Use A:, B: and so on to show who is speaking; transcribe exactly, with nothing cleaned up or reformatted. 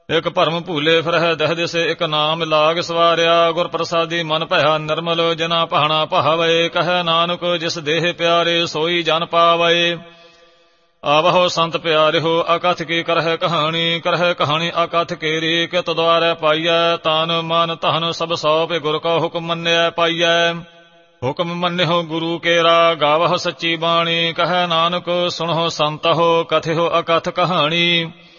A: ਇਕ ਭਰਮ ਭੂਲੇ ਫਿਰਹਿ ਦਹਿ ਦਿਸੇ, ਇਕ ਨਾਮ ਲਾਗ ਸਵਾਰਿਆ। ਗੁਰ ਪ੍ਰਸਾਦੀ ਮਨ ਭਇਆ ਨਿਰਮਲ, ਜਿਨਾ ਭਾਣਾ ਭਾਵੈ। ਕਹੈ ਨਾਨਕ ਜਿਸ ਦੇਹ ਪਿਆਰੇ, ਸੋਈ ਜਨ ਪਾਵੈ। ਆਵਹੁ ਸੰਤ ਪਿਆਰਿਓ, ਅਕਥ ਕੀ ਕਰਹਿ ਕਹਾਣੀ। ਕਰਹਿ ਕਹਾਣੀ ਅਕਥ ਕੇਰੀ, ਕਿਤ ਦੁਆਰੈ ਪਾਈਐ। ਤਨ ਮਨ ਧਨ ਸਭ ਸੌਪਿ, ਗੁਰ ਕਾ ਹੁਕਮ ਮੰਨਿਐ ਪਾਈਐ। ਹੁਕਮ ਮੰਨਿਓ ਗੁਰੂ ਕੇਰਾ, ਗਾਵਹੁ ਸੱਚੀ ਬਾਣੀ। ਕਹੈ ਨਾਨਕ ਸੁਣਹੁ ਸੰਤਹੁ, ਕਥਿਓ ਅਕਥ ਕਹਾਣੀ।